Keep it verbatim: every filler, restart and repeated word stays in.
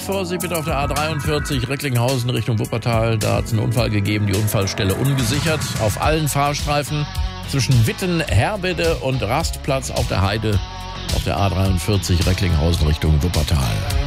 Vorsicht bitte auf der A dreiundvierzig Recklinghausen Richtung Wuppertal. Da hat es einen Unfall gegeben, die Unfallstelle ungesichert. Auf allen Fahrstreifen zwischen Witten, Herbede und Rastplatz auf der Heide auf der A dreiundvierzig Recklinghausen Richtung Wuppertal.